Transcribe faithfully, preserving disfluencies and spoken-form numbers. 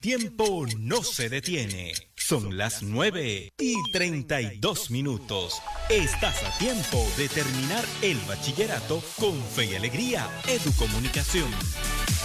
tiempo no se detiene. Son las nueve y treinta y dos minutos. Estás a tiempo de terminar el bachillerato con fe y alegría. Educomunicación.